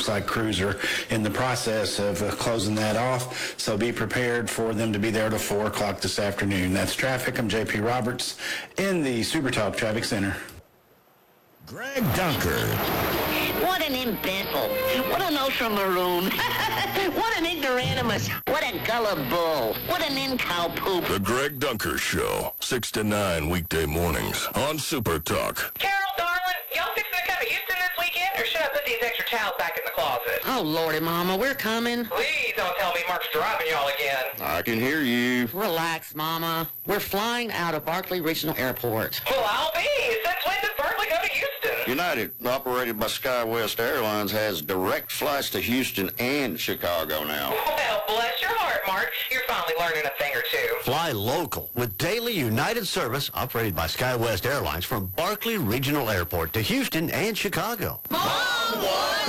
looks like crews are in the process of closing that off. So be prepared for them to be there till 4 o'clock this afternoon. That's traffic. I'm JP Roberts in the Super Talk Traffic Center. Greg Dunker. What an imbecile. What an ultra-maroon. What an ignoramus. What a gullible. What an in-cow-poop. The Greg Dunker Show, 6 to 9 weekday mornings on Super Talk. Carol, darling, y'all fixing to come to Houston this weekend, or should I put these extra towels back in the closet? Oh, Lordy, Mama, we're coming. Please don't tell me Mark's driving y'all again. I can hear you. Relax, Mama. We're flying out of Barkley Regional Airport. Well, I'll be. Since when does Berkeley go to Houston? United, operated by SkyWest Airlines, has direct flights to Houston and Chicago now. Well, bless your heart, Mark. You're finally learning a thing or two. Fly local with daily United service operated by SkyWest Airlines from Barkley Regional Airport to Houston and Chicago. Mom, what?